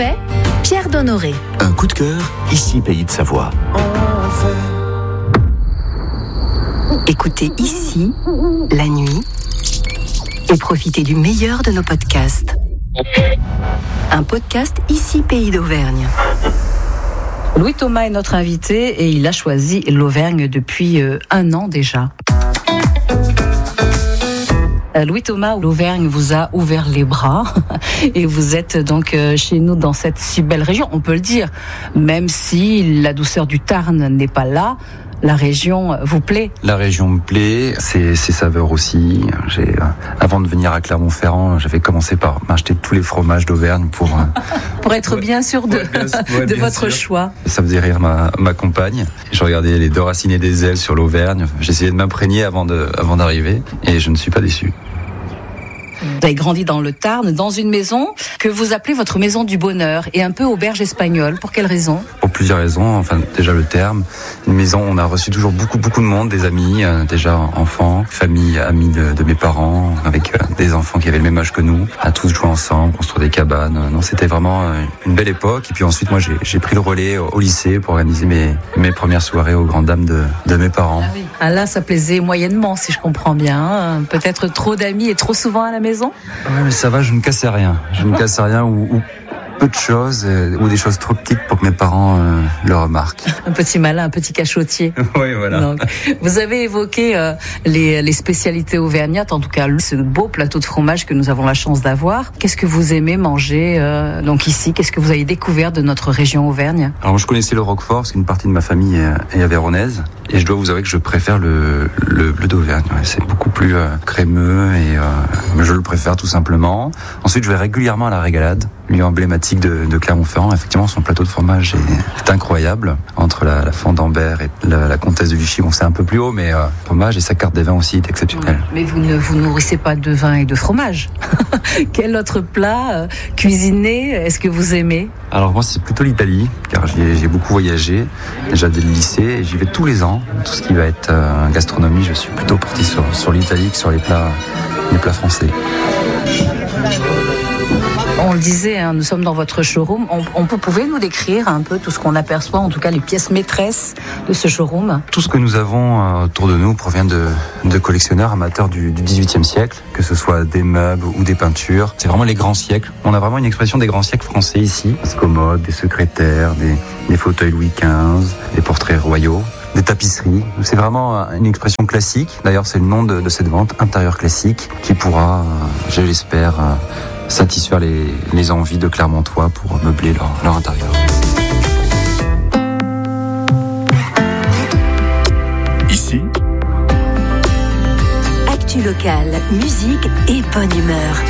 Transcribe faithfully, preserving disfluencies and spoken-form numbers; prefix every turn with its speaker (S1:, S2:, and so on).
S1: fait, Pierre Donnoré.
S2: Un coup de cœur, ici Pays de Savoie.
S3: Écoutez ici, la nuit, et profitez du meilleur de nos podcasts. Un podcast Ici Pays d'Auvergne.
S4: Louis Thomas est notre invité et il a choisi l'Auvergne depuis euh, un an déjà. Euh, Louis Thomas, l'Auvergne vous a ouvert les bras et vous êtes donc euh, chez nous dans cette si belle région, on peut le dire, même si la douceur du Tarn n'est pas là. La région vous plaît?
S5: La région me plaît, ses, ses saveurs aussi. J'ai, euh, avant de venir à Clermont-Ferrand, j'avais commencé par m'acheter tous les fromages d'Auvergne pour... Euh,
S4: pour être bien sûr de,
S5: ouais, bien, ouais,
S4: de
S5: bien
S4: votre
S5: sûr.
S4: choix.
S5: Ça faisait rire ma, ma compagne. Je regardais les deux racines et des ailes sur l'Auvergne. J'essayais de m'imprégner avant, de, avant d'arriver et je ne suis pas déçu.
S4: Vous avez grandi dans le Tarn, dans une maison que vous appelez votre maison du bonheur et un peu auberge espagnole. Pour quelle raison?
S5: Pour plusieurs raisons. Enfin, déjà le terme. Une maison où on a reçu toujours beaucoup, beaucoup de monde, des amis, euh, déjà enfants, famille, amis de, de mes parents, avec euh, des enfants qui avaient le même âge que nous, à tous jouer ensemble, construire des cabanes. Non, c'était vraiment euh, une belle époque. Et puis ensuite, moi, j'ai, j'ai pris le relais au, au lycée pour organiser mes, mes premières soirées aux grandes dames de, de mes parents.
S4: Ah oui. Ah là, ça plaisait moyennement, si je comprends bien. Hein. Peut-être trop d'amis et trop souvent à la maison?
S5: Ouais, mais ça va, je ne cassais rien. Je ne cassais rien ou, ou peu de choses, euh, ou des choses trop petites pour que mes parents euh, le remarquent.
S4: Un petit malin, un petit cachotier.
S5: Oui, voilà.
S4: Donc, vous avez évoqué euh, les, les spécialités auvergnates, en tout cas ce beau plateau de fromage que nous avons la chance d'avoir. Qu'est-ce que vous aimez manger euh, donc ici? Qu'est-ce que vous avez découvert de notre région Auvergne?
S5: Alors moi, je connaissais le Roquefort parce qu'une partie de ma famille est, est avéronaise. Et je dois vous avouer que je préfère le, le bleu d'Auvergne. Ouais, c'est beaucoup plus euh, crémeux et euh, je le préfère tout simplement. Ensuite, je vais régulièrement à la Régalade, lieu emblématique de, de Clermont-Ferrand. Effectivement, son plateau de fromage est, est incroyable. Entre la, la Fond d'Ambert et la, la Comtesse de Vichy, bon, c'est un peu plus haut, mais euh, fromage et sa carte des vins aussi est exceptionnelle.
S4: Mais vous ne vous nourrissez pas de vin et de fromage. Quel autre plat euh, cuisiné est-ce que vous aimez?
S5: Alors moi, c'est plutôt l'Italie, car j'y ai, j'ai beaucoup voyagé, déjà dès le lycée, et j'y vais tous les ans. Tout ce qui va être euh, gastronomie, je suis plutôt parti sur, sur l'Italie que sur les plats, les plats français.
S4: On le disait, hein, nous sommes dans votre showroom. On, on peut, pouvez nous décrire un peu tout ce qu'on aperçoit, en tout cas les pièces maîtresses de ce showroom?
S5: Tout ce que nous avons euh, autour de nous provient de, de collectionneurs amateurs du, du dix-huitième siècle, que ce soit des meubles ou des peintures. C'est vraiment les grands siècles. On a vraiment une expression des grands siècles français ici. Des commodes, des secrétaires, des, des fauteuils Louis quinze, des portraits royaux, des tapisseries. C'est vraiment une expression classique. D'ailleurs, c'est le nom de, de cette vente, intérieur classique, qui pourra, euh, je l'espère, euh, satisfaire les, les envies de Clermontois pour meubler leur, leur intérieur.
S2: Ici,
S3: Actu locale, musique et bonne humeur.